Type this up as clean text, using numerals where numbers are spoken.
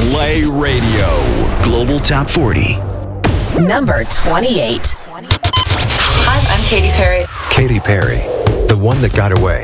Play Radio. Global Top 40. Number 28. Hi, I'm Katy Perry. Katy Perry, The One That Got Away.